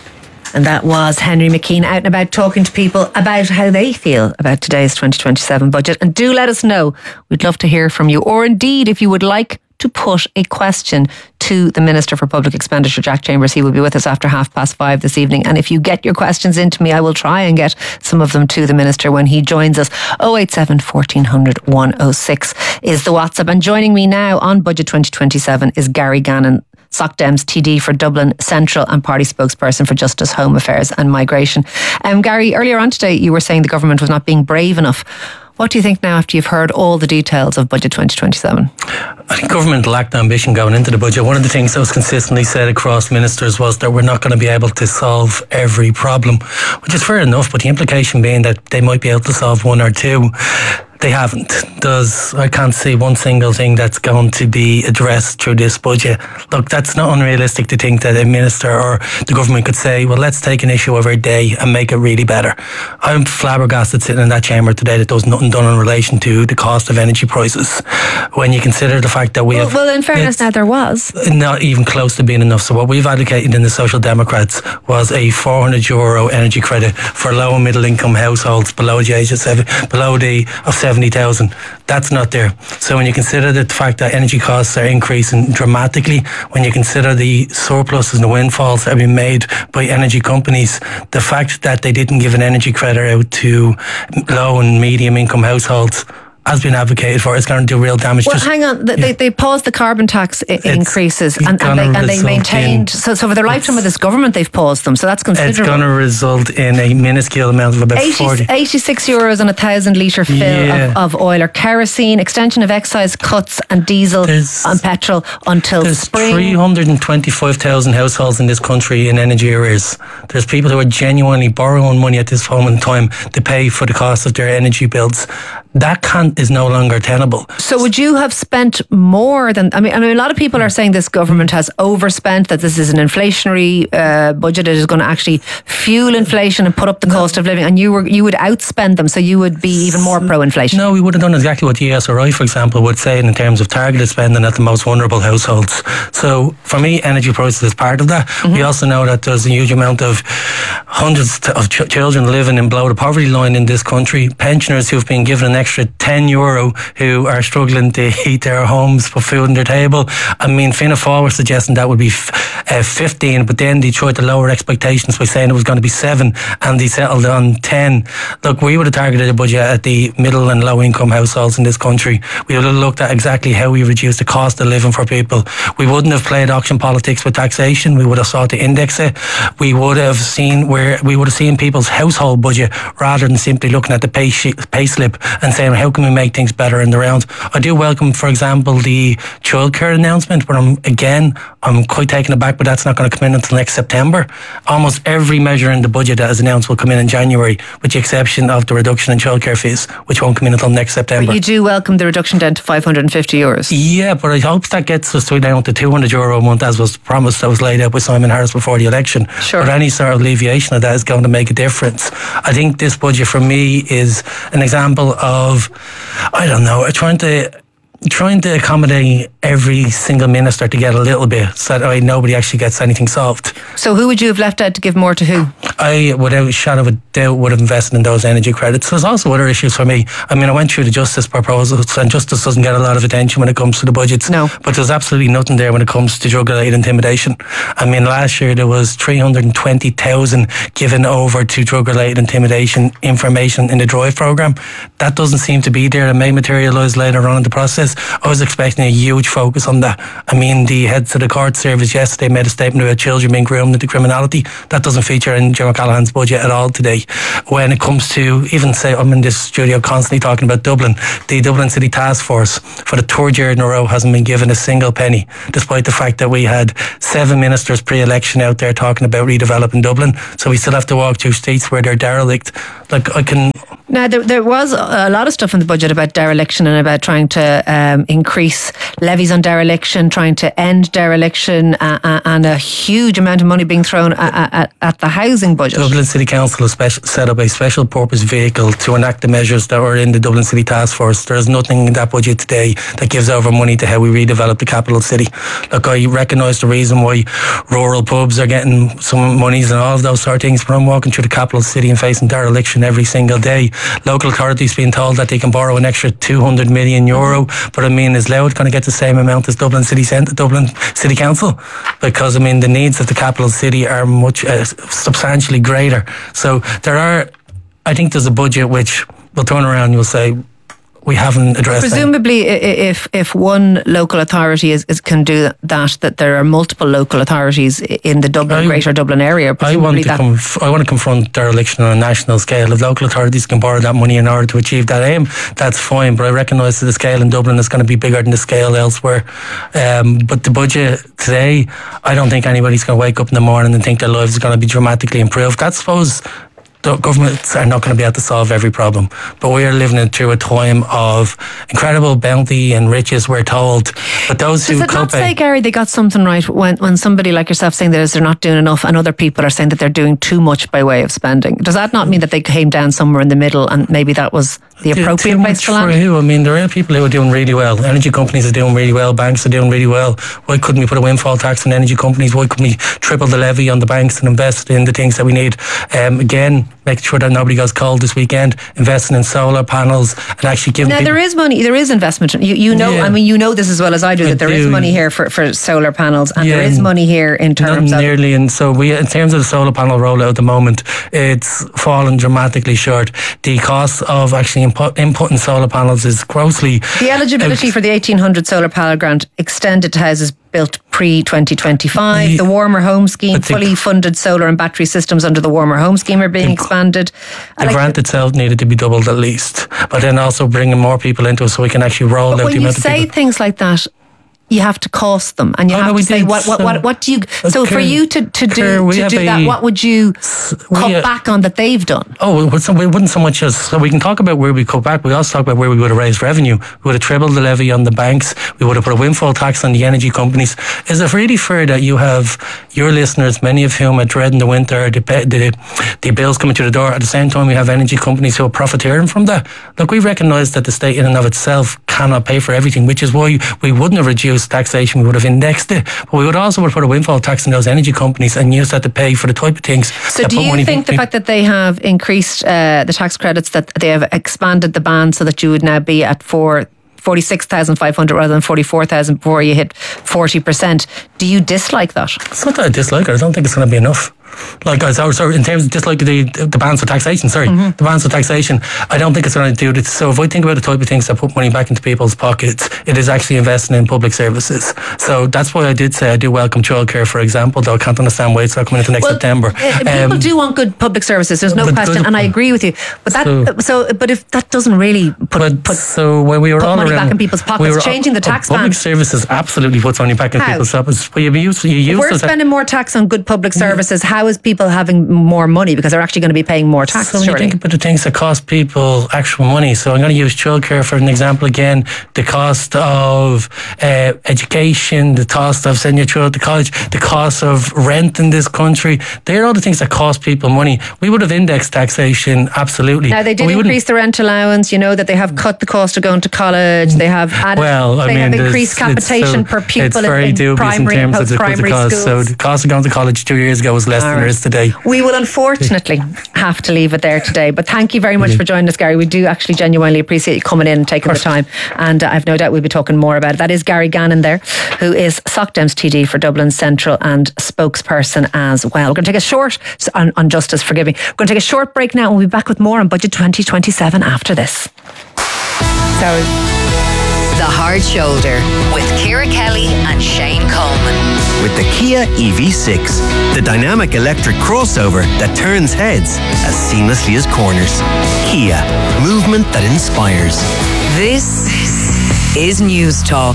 And that was Henry McKean out and about talking to people about how they feel about today's twenty twenty-seven budget. And do let us know. We'd love to hear from you. Or indeed, if you would like to put a question to the Minister for Public Expenditure, Jack Chambers. He will be with us after half past five this evening. And if you get your questions into me, I will try and get some of them to the Minister when he joins us. oh eight seven, fourteen hundred, one oh six is the WhatsApp. And joining me now on Budget twenty twenty-seven is Gary Gannon, SocDem's T D for Dublin Central and party spokesperson for Justice, Home Affairs and Migration. Um, Gary, earlier on today you were saying the government was not being brave enough. What do you think now after you've heard all the details of Budget twenty twenty-seven? I think government lacked ambition going into the budget. One of the things that was consistently said across ministers was that we're not going to be able to solve every problem, which is fair enough, but the implication being that they might be able to solve one or two. They haven't. Does I can't see one single thing that's going to be addressed through this budget. Look, that's not unrealistic to think that a minister or the government could say, well, let's take an issue every day and make it really better. I'm flabbergasted sitting in that chamber today that there was nothing done in relation to the cost of energy prices. When you consider the fact that we well, have... Well, in fairness, now there was. Not even close to being enough. So what we've advocated in the Social Democrats was a four hundred euro energy credit for low and middle income households below the age of seven, below the of seventy thousand. That's not there. So when you consider the fact that energy costs are increasing dramatically, when you consider the surpluses and the windfalls that have been made by energy companies, the fact that they didn't give an energy credit out to low and medium income households has been advocated for, it's going to do real damage. Well, Just, hang on. They, yeah. they paused the carbon tax I- increases and, and, gonna they, and they result maintained. in- So, so for the lifetime of this government, they've paused them. So that's It's considerable. going to result in a minuscule amount of about eighty, forty. eighty-six euros on a thousand litre fill Yeah. of, of oil or kerosene, extension of excise cuts and diesel and petrol until There's spring. three hundred twenty-five thousand households in this country in energy arrears. There's people who are genuinely borrowing money at this moment in time to pay for the cost of their energy bills. That can't is no longer tenable. So would you have spent more than, I mean, I mean, a lot of people are saying this government has overspent, that this is an inflationary uh, budget, it is going to actually fuel inflation and put up the cost of living, and you were you would outspend them, so you would be even more pro-inflation. No, we would have done exactly what the E S R I, for example, would say in terms of targeted spending at the most vulnerable households. So for me, energy prices is part of that. Mm-hmm. We also know that there's a huge amount of hundreds of ch- children living in below the poverty line in this country, pensioners who've been given an extra ten euro who are struggling to heat their homes, put food on their table. I mean, Fianna Fáil were suggesting that would be f- uh, fifteen, but then they tried to lower expectations by saying it was going to be seven, and they settled on ten. Look, we would have targeted a budget at the middle and low income households in this country. We would have looked at exactly how we reduce the cost of living for people. We wouldn't have played auction politics with taxation. We would have sought to index it. We would have seen where we would have seen people's household budget rather than simply looking at the pay, sh- pay slip and saying, how can we make things better in the round? I do welcome, for example, the childcare announcement, but I'm, again, I'm quite taken aback, but that's not going to come in until next September. Almost every measure in the budget that is announced will come in in January, with the exception of the reduction in childcare fees, which won't come in until next September. But you do welcome the reduction down to five hundred fifty euros. Yeah, but I hope that gets us to down to two hundred euro a month, as was promised, that was laid out by Simon Harris before the election. Sure. But any sort of alleviation of that is going to make a difference. I think this budget for me is an example of, I don't know, trying to trying to accommodate every single minister to get a little bit, so that right, nobody actually gets anything solved. So who would you have left out to give more to who? I, without a shadow of a doubt, would have invested in those energy credits. There's also other issues for me. I mean, I went through the Justice proposals, and Justice doesn't get a lot of attention when it comes to the budgets. No. But there's absolutely nothing there when it comes to drug-related intimidation. I mean, last year there was three hundred twenty thousand given over to drug-related intimidation information in the DRIVE programme. That doesn't seem to be there and may materialise later on in the process. I was expecting a huge focus on that. I mean, the heads of the court service yesterday made a statement about children being groomed into criminality. That doesn't feature in Jim O'Callaghan's budget at all today. When it comes to, even say, I'm in this studio constantly talking about Dublin, the Dublin City Task Force for the third year in a row hasn't been given a single penny, despite the fact that we had seven ministers pre-election out there talking about redeveloping Dublin. So we still have to walk through streets where they're derelict. Like, I can... Now, there, there was a lot of stuff in the budget about dereliction and about trying to um, increase levies on dereliction, trying to end dereliction, uh, uh, and a huge amount of money being thrown at, at, at the housing budget. Dublin City Council has special, set up a special purpose vehicle to enact the measures that were in the Dublin City Task Force. There is nothing in that budget today that gives over money to how we redevelop the capital city. Look, I recognise the reason why rural pubs are getting some monies and all of those sort of things, but I'm walking through the capital city and facing dereliction every single day. Local authorities being told that they can borrow an extra two hundred million euro, but I mean, is Louth going to get the same amount as Dublin City Centre, Dublin City Council? Because I mean, the needs of the capital city are much uh, substantially greater. So there are, I think there's a budget which will turn around and you'll say, we haven't addressed. Presumably, that. if if one local authority is, is can do that, that there are multiple local authorities in the Dublin, I, Greater Dublin area. I want to conf- I want to confront dereliction on a national scale. If local authorities can borrow that money in order to achieve that aim, that's fine. But I recognise that the scale in Dublin is going to be bigger than the scale elsewhere. Um, but the budget today, I don't think anybody's going to wake up in the morning and think their lives are going to be dramatically improved. That's suppose. The governments are not going to be able to solve every problem, but we are living through a time of incredible bounty and riches, we're told. But those Does who it not say, Gary, they got something right when, when somebody like yourself saying that they're not doing enough and other people are saying that they're doing too much by way of spending? Does that not mean that they came down somewhere in the middle and maybe that was the appropriate too place to land? For who? I mean, there are people who are doing really well. Energy companies are doing really well. Banks are doing really well. Why couldn't we put a windfall tax on energy companies? Why couldn't we triple the levy on the banks and invest in the things that we need? Um, again, making sure that nobody goes cold this weekend, investing in solar panels and actually giving now people... there is money, there is investment. You, you know, yeah. I mean, you know this as well as I do, that I there do. is money here for, for solar panels and yeah, there is money here in terms not of... nearly, and so we, in terms of the solar panel rollout at the moment, it's fallen dramatically short. The cost of actually input, inputting solar panels is grossly... The eligibility out- for the eighteen hundred solar panel grant extended to houses built pre twenty twenty-five. The, the Warmer Home Scheme, the, fully funded solar and battery systems under the Warmer Home Scheme are being the, expanded. The like grant itself needed to be doubled at least, but then also bringing more people into it so we can actually roll out the amount of people. When you say things like that, you have to cost them, and you oh, have no, to say what, what what what do you. So Claire, for you to to do Claire, to do that, a, what would you cut uh, back on that they've done? Oh, we wouldn't so much as so we can talk about where we cut back. We also talk about where we would have raised revenue. We would have trebled the levy on the banks. We would have put a windfall tax on the energy companies. Is it really fair that you have your listeners, many of whom are dreading the winter, the the, the bills coming to the door? At the same time, we have energy companies who are profiteering from that. Look, we recognise that the state in and of itself cannot pay for everything, which is why we wouldn't have reduced taxation, we would have indexed it, but we would also have put a windfall tax on those energy companies and use that to pay for the type of things. So do you think the fact that they have increased uh, the tax credits, that they have expanded the band so that you would now be at four forty-six thousand five hundred rather than forty-four thousand before you hit forty percent, do you dislike that? It's not that I dislike it, I don't think it's going to be enough. Like, sorry, sorry, in terms of just like the the bans for taxation, sorry, mm-hmm. the bans for taxation, I don't think it's going to do it. So if I think about the type of things that put money back into people's pockets, it is actually investing in public services. So that's why I did say I do welcome childcare, for example, though I can't understand why it's not coming into next well, September. Uh, people um, do want good public services, there's no question, and I agree with you. But that, so, so but if that doesn't really put, put, so when we were put all money around, back in people's pockets, we were, changing the tax public band. services absolutely puts money back in how? people's pockets. Well, you use, you use if we're spending more tax on good public services, how how is people having more money because they're actually going to be paying more tax? So when surely. you think about the things that cost people actual money, so I'm going to use childcare for an example again. The cost of uh, education, the cost of sending your child to college, the cost of rent in this country. They're all the things that cost people money. We would have indexed taxation, absolutely. Now they did increase the rent allowance. You know that they have cut the cost of going to college. They have added. Well, I they mean, have increased capitation so, per pupil it's very in, in primary in and terms of the, the cost. schools. So the cost of going to college two years ago was less all than right. it is today. We will unfortunately have to leave it there today. But thank you very much for joining us, Gary. We do actually genuinely appreciate you coming in and taking the time. And uh, I've no doubt we'll be talking more about it. That is Gary Gannon there, who is SocDem's T D for Dublin Central and spokesperson as well. We're going to take a short on, on justice, forgive me. We're going to take a short break now and we'll be back with more on Budget twenty twenty-seven after this. So, The Hard Shoulder with Ciara Kelly and Shane Coleman. With the Kia E V six, the dynamic electric crossover that turns heads as seamlessly as corners. Kia, movement that inspires. This is News Talk.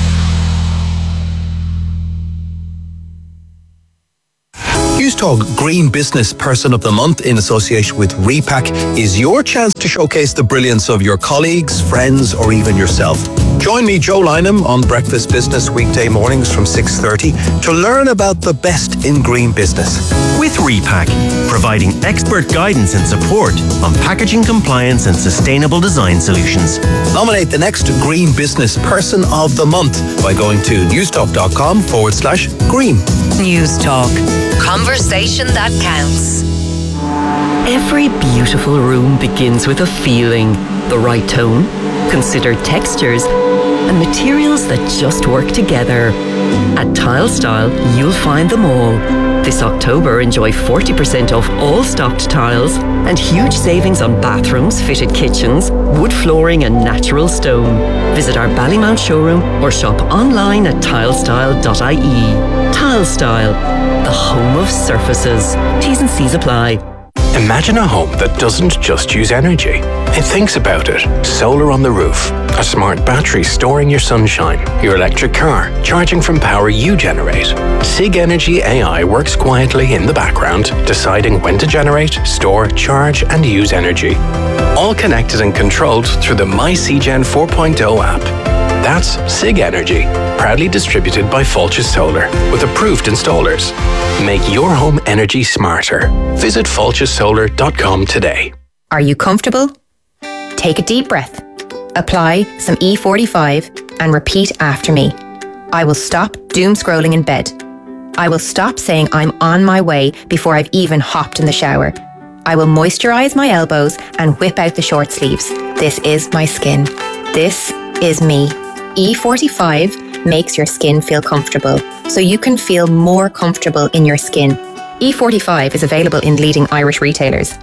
News Talk Green Business Person of the Month in association with Repack is your chance to showcase the brilliance of your colleagues, friends, or even yourself. Join me, Joe Lynham, on Breakfast Business weekday mornings from six thirty to learn about the best in green business. With Repack, providing expert guidance and support on packaging compliance and sustainable design solutions. Nominate the next Green Business Person of the Month by going to newstalk.com forward slash green. News Talk. Conversation that counts. Every beautiful room begins with a feeling, the right tone, considered textures, and materials that just work together. At Tile Style, you'll find them all. This October, enjoy forty percent off all stocked tiles and huge savings on bathrooms, fitted kitchens, wood flooring and natural stone. Visit our Ballymount showroom or shop online at tilestyle dot I E. Tile Style, the home of surfaces. T's and C's apply. Imagine a home that doesn't just use energy. It thinks about it. Solar on the roof, a smart battery storing your sunshine, your electric car charging from power you generate. Sig Energy A I works quietly in the background, deciding when to generate, store, charge and use energy. All connected and controlled through the MyCgen four point oh app. That's Sig Energy, proudly distributed by Fulches Solar, with approved installers. Make your home energy smarter. Visit fulches solar dot com today. Are you comfortable? Take a deep breath. Apply some E forty-five and repeat after me. I will stop doom scrolling in bed. I will stop saying I'm on my way before I've even hopped in the shower. I will moisturize my elbows and whip out the short sleeves. This is my skin. This is me. E forty-five makes your skin feel comfortable, so you can feel more comfortable in your skin. E forty-five is available in leading Irish retailers.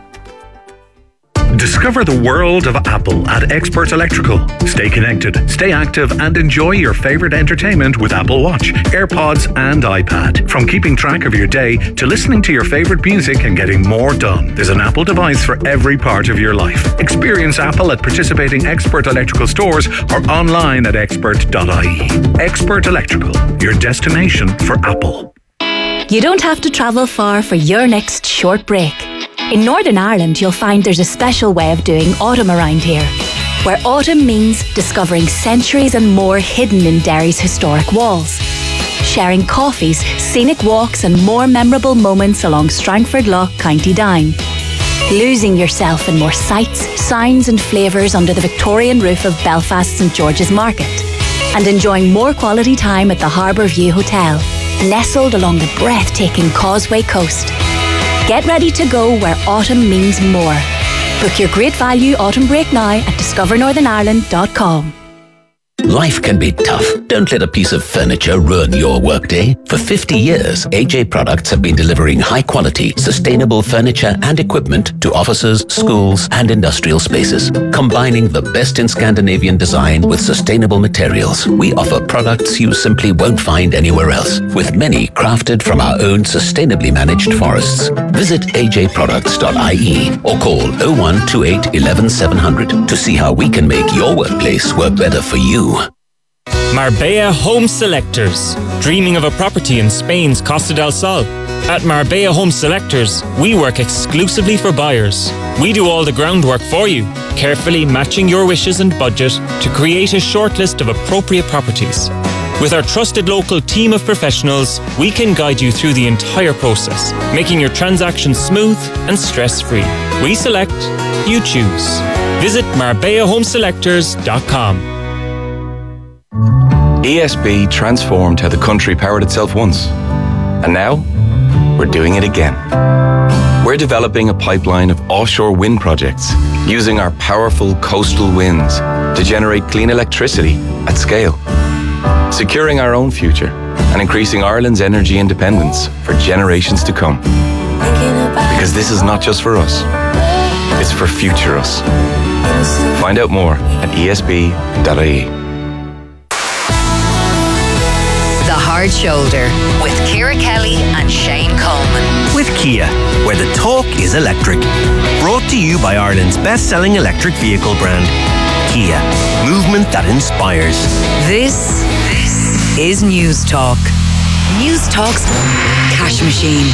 Discover the world of Apple at Expert Electrical. Stay connected, stay active, and enjoy your favorite entertainment with Apple Watch, AirPods, and iPad. From keeping track of your day to listening to your favorite music and getting more done, there's an Apple device for every part of your life. Experience Apple at participating Expert Electrical stores or online at expert dot I E. Expert Electrical, your destination for Apple. You don't have to travel far for your next short break. In Northern Ireland, you'll find there's a special way of doing autumn around here, where autumn means discovering centuries and more hidden in Derry's historic walls, sharing coffees, scenic walks and more memorable moments along Strangford Lough, County Down, losing yourself in more sights, sounds and flavours under the Victorian roof of Belfast St George's Market, and enjoying more quality time at the Harbour View Hotel, nestled along the breathtaking Causeway Coast. Get ready to go where autumn means more. Book your great value autumn break now at discover northern ireland dot com. Life can be tough. Don't let a piece of furniture ruin your workday. For fifty years, A J Products have been delivering high-quality, sustainable furniture and equipment to offices, schools, and industrial spaces. Combining the best in Scandinavian design with sustainable materials, we offer products you simply won't find anywhere else, with many crafted from our own sustainably managed forests. Visit a j products dot I E or call oh one two eight, one one seven hundred to see how we can make your workplace work better for you. Marbella Home Selectors. Dreaming of a property in Spain's Costa del Sol? At Marbella Home Selectors, we work exclusively for buyers. We do all the groundwork for you, carefully matching your wishes and budget to create a shortlist of appropriate properties. With our trusted local team of professionals, we can guide you through the entire process, making your transaction smooth and stress-free. We select, you choose. Visit marbella home selectors dot com. E S B transformed how the country powered itself once. And now, we're doing it again. We're developing a pipeline of offshore wind projects using our powerful coastal winds to generate clean electricity at scale, securing our own future and increasing Ireland's energy independence for generations to come. Because this is not just for us, it's for future us. Find out more at E S B dot I E. The Hard Shoulder with Ciara Kelly and Shane Coleman. With Kia, where the talk is electric. Brought to you by Ireland's best-selling electric vehicle brand, Kia. Movement that inspires. This, this is News Talk. News Talk's cash machine.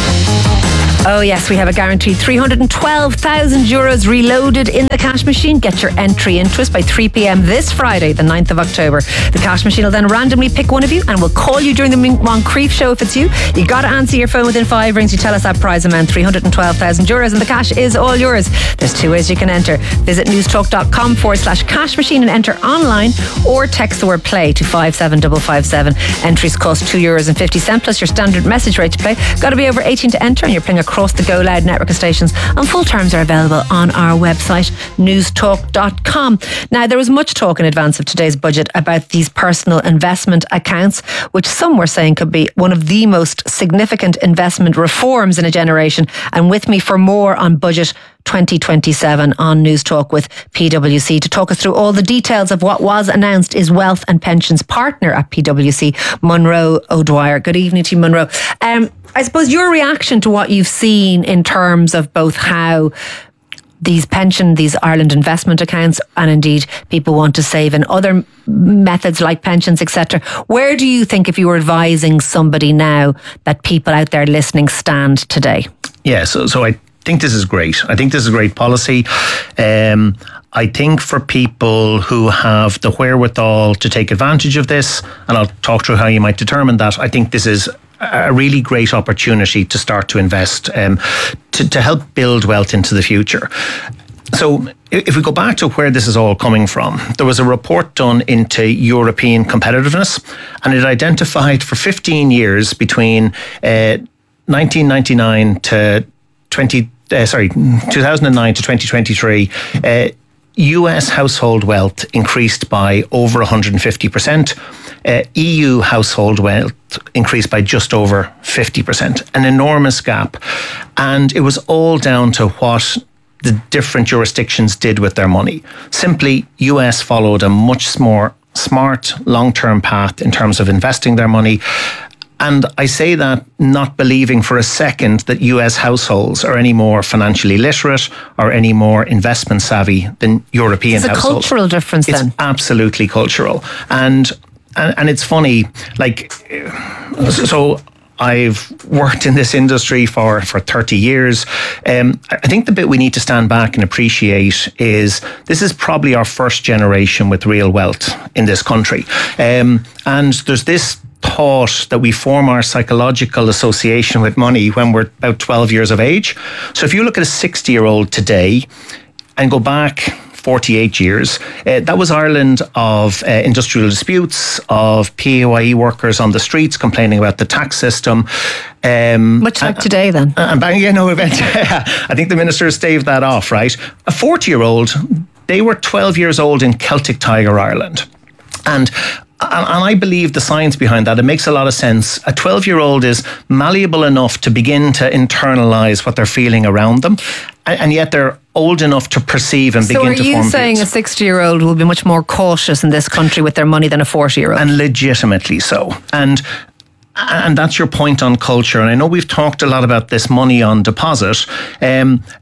Oh yes, we have a guaranteed three hundred twelve thousand euros reloaded in the cash machine. Get your entry into us by three p.m. this Friday, the ninth of October. The cash machine will then randomly pick one of you and will call you during the Moncrief show if it's you. You got to answer your phone within five rings. You tell us that prize amount, three hundred twelve thousand euros, and the cash is all yours. There's two ways you can enter. Visit newstalk.com forward slash cash machine and enter online, or text the word play to five seven five five seven. Entries cost two euros and fifty cents plus your standard message rate to play. Got to be over eighteen to enter, and you're playing across the Go Loud network of stations, and full terms are available on our website newstalk dot com. Now, there was much talk in advance of today's budget about these personal investment accounts, which some were saying could be one of the most significant investment reforms in a generation. And with me for more on budget twenty twenty-seven on News Talk with P W C to talk us through all the details of what was announced is Wealth and Pensions partner at P W C, Munro O'Dwyer. Good evening to you, Munro. Um, I suppose your reaction to what you've seen in terms of both how these pension, these Ireland investment accounts, and indeed people want to save in other methods like pensions, et cetera. Where do you think, if you were advising somebody now, that people out there listening stand today? Yeah, so so I think this is great. I think this is great policy. Um, I think for people who have the wherewithal to take advantage of this, and I'll talk through how you might determine that, I think this is a really great opportunity to start to invest, um, to, to help build wealth into the future. So if we go back to where this is all coming from, there was a report done into European competitiveness, and it identified for fifteen years between uh, nineteen ninety-nine to twenty, uh, sorry, two thousand nine to twenty twenty-three, uh, U S household wealth increased by over one hundred fifty percent. Uh, E U household wealth increased by just over fifty percent. An enormous gap. And it was all down to what the different jurisdictions did with their money. Simply, U S followed a much more smart, long-term path in terms of investing their money. And I say that not believing for a second that U S households are any more financially literate or any more investment savvy than European households. It's a cultural difference then. It's absolutely cultural. And, and, and it's funny, like, so I've worked in this industry for, for thirty years. Um, I think the bit we need to stand back and appreciate is this is probably our first generation with real wealth in this country. Um, and there's this thought that we form our psychological association with money when we're about twelve years of age. So if you look at a sixty year old today and go back forty-eight years, uh, that was Ireland of uh, industrial disputes, of P A Y E workers on the streets complaining about the tax system. Um, Much like and, today then. And, and you know, I think the minister staved that off, right? A forty year old, they were twelve years old in Celtic Tiger, Ireland. And And I believe the science behind that, it makes a lot of sense. A twelve-year-old is malleable enough to begin to internalise what they're feeling around them, and yet they're old enough to perceive and so begin to form are you saying views. A sixty-year-old will be much more cautious in this country with their money than a forty-year-old? And legitimately so. And and that's your point on culture. And I know we've talked a lot about this money on deposit. Um,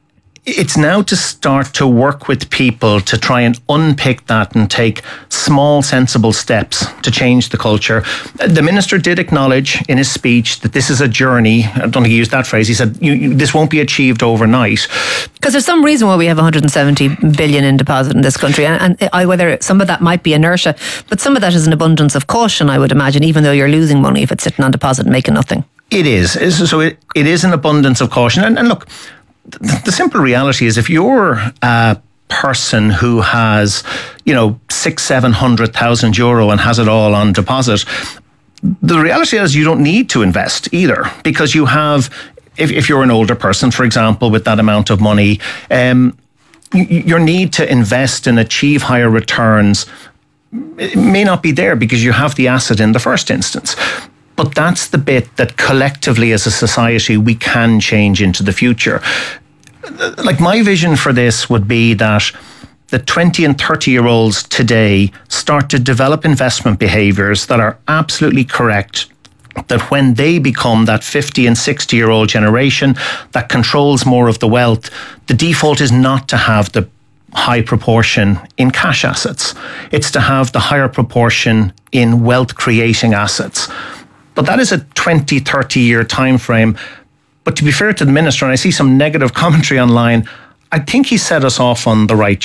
it's now to start to work with people to try and unpick that and take small, sensible steps to change the culture. The minister did acknowledge in his speech that this is a journey. I don't think he used that phrase. He said, you, you, this won't be achieved overnight. Because there's some reason why we have one hundred seventy billion in deposit in this country. And, and I, whether some of that might be inertia, but some of that is an abundance of caution, I would imagine, even though you're losing money if it's sitting on deposit and making nothing. It is. So it, it is an abundance of caution. And, and look, the, the simple reality is if you're a person who has, you know, six, seven hundred thousand euro and has it all on deposit, the reality is you don't need to invest either, because you have, if, if you're an older person, for example, with that amount of money, um, your need to invest and achieve higher returns, it may not be there because you have the asset in the first instance. But that's the bit that collectively as a society we can change into the future. Like, my vision for this would be that the twenty and thirty year olds today start to develop investment behaviours that are absolutely correct, that when they become that fifty and sixty year old generation that controls more of the wealth, the default is not to have the high proportion in cash assets. It's to have the higher proportion in wealth creating assets. But that is a twenty, thirty year time frame. But to be fair to the minister, and I see some negative commentary online, I think he set us off on the right